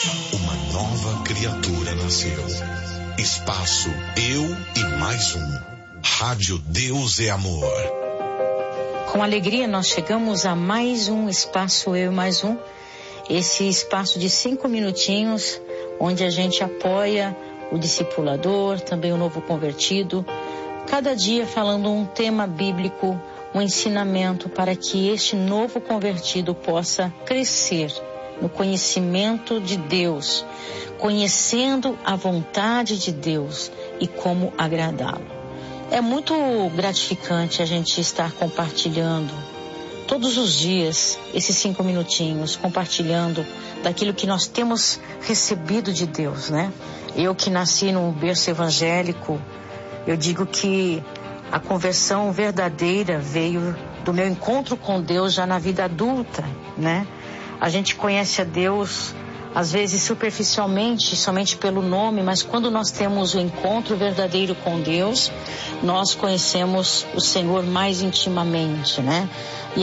Uma nova criatura nasceu. Espaço Eu e Mais Um. Rádio Deus é Amor. Com alegria nós chegamos a mais um Espaço Eu e Mais Um. Esse espaço de 5 minutinhos, onde a gente apoia o discipulador, também o novo convertido, cada dia falando um tema bíblico, um ensinamento para que este novo convertido possa crescer no conhecimento de Deus, conhecendo a vontade de Deus e como agradá-lo. É muito gratificante a gente estar compartilhando todos os dias esses 5 minutinhos, compartilhando daquilo que nós temos recebido de Deus, né? Eu que nasci num berço evangélico, eu digo que a conversão verdadeira veio do meu encontro com Deus já na vida adulta, né? A gente conhece a Deus, às vezes superficialmente, somente pelo nome, mas quando nós temos o encontro verdadeiro com Deus, nós conhecemos o Senhor mais intimamente, né?